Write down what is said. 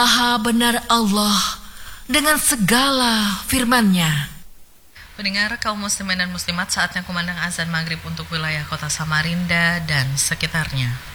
Maha benar Allah dengan segala firman-Nya. Pendengar kaum muslimin dan muslimat, saatnya kumandang azan maghrib untuk wilayah kota Samarinda dan sekitarnya.